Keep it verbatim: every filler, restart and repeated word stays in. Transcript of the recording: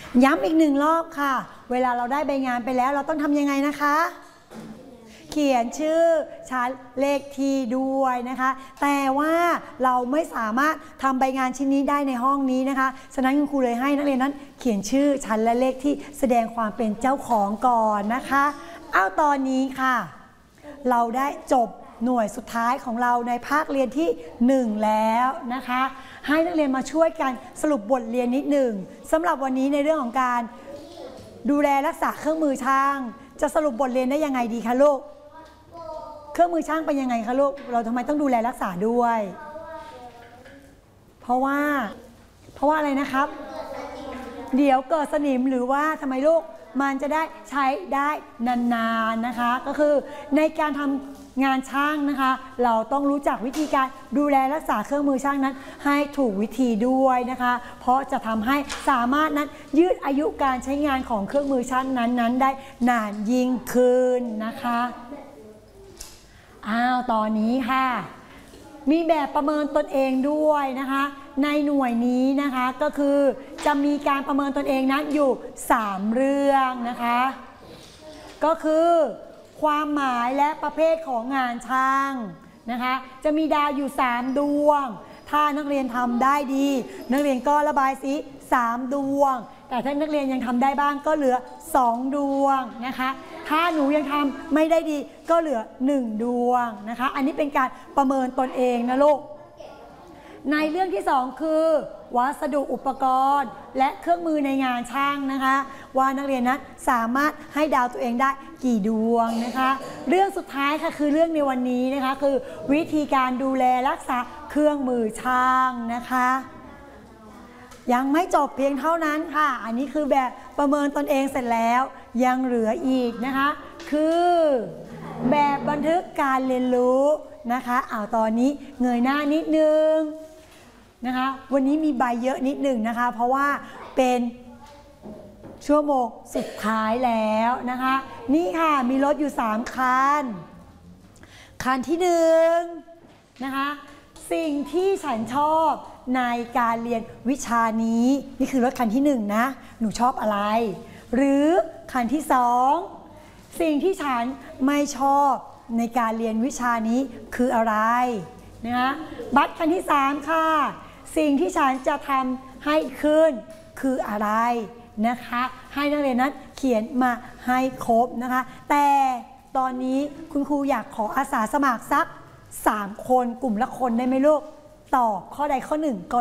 ย้ำอีกหนึ่งรอบค่ะเวลาเราได้ใบงานไปแล้วเราต้องทำยังไงนะคะเขียนชื่อชั้นเลขที่ด้วยนะคะแต่ว่าเราไม่สามารถทำใบงานชิ้นนี้ได้ในห้องนี้นะคะฉะนั้นคุณครูเลยให้นักเรียนนั้นเขียนชื่อชั้นและเลขที่แสดงความเป็นเจ้าของก่อนนะคะเอาตอนนี้ค่ะเราได้จบหน่วยสุดท้ายของเราในภาคเรียนที่หนึ่งแล้วนะคะให้นักเรียนมาช่วยกันสรุปบทเรียนนิดหนึ่งสำหรับวันนี้ในเรื่องของการดูแลรักษาเครื่องมือช่างจะสรุปบทเรียนได้ยังไงดีคะลูกเครื่องมือช่างเป็นยังไงคะลูกเราทำไมต้องดูแลรักษาด้วยเพราะว่าเพราะว่าอะไรนะครับเดี๋ยวเกิดสนิมหรือว่าทำไมลูกมันจะได้ใช้ได้นานๆนะคะก็คือในการทำงานช่างนะคะเราต้องรู้จักวิธีการดูแลรักษาเครื่องมือช่างนั้นให้ถูกวิธีด้วยนะคะเพราะจะทำให้สามารถนั้นยืดอายุการใช้งานของเครื่องมือช่างนั้นๆได้นานยิ่งขึ้นนะคะอ้าวตอนนี้ค่ะมีแบบประเมินตนเองด้วยนะคะในหน่วยนี้นะคะก็คือจะมีการประเมินตนเองนั้นอยู่สามเรื่องนะคะก็คือความหมายและประเภทของงานช่างนะคะจะมีดาวอยู่สามดวงถ้านักเรียนทำได้ดีนักเรียนก็ระบายสีสามดวงแต่ถ้านักเรียนยังทำได้บ้างก็เหลือสองดวงนะคะถ้าหนูยังทำไม่ได้ดีก็เหลือหนึ่งดวงนะคะอันนี้เป็นการประเมินตนเองนะลูกในเรื่องที่สองคือวัสดุอุปกรณ์และเครื่องมือในงานช่างนะคะว่านักเรียนนั้นสามารถให้ดาวตัวเองได้กี่ดวงนะคะเรื่องสุดท้ายค่ะคือเรื่องในวันนี้นะคะคือวิธีการดูแลรักษาเครื่องมือช่างนะคะยังไม่จบเพียงเท่านั้นค่ะอันนี้คือแบบประเมินตนเองเสร็จแล้วยังเหลืออีกนะคะคือแบบบันทึกการเรียนรู้นะคะเอาตอนนี้เงยหน้านิดนึงนะคะวันนี้มีใบเยอะนิดหนึ่งนะคะเพราะว่าเป็นชั่วโมงสุดท้ายแล้วนะคะนี่ค่ะมีรถอยู่สามคันคันที่หนึ่งนะคะสิ่งที่ฉันชอบในการเรียนวิชานี้นี่คือรถคันที่หนึ่งนะหนูชอบอะไรหรือคันที่สองสิ่งที่ฉันไม่ชอบในการเรียนวิชานี้คืออะไรนะคะบัตรคันที่สามค่ะสิ่งที่ฉันจะทำให้ขึ้นคืออะไรนะคะให้นักเรียนนั้นเขียนมาให้ครบนะคะแต่ตอนนี้คุณครูอยากขออาสาสมัครสักสามคนกลุ่มละคนได้ไหมลูกตอบข้อใดข้อหนึ่งก็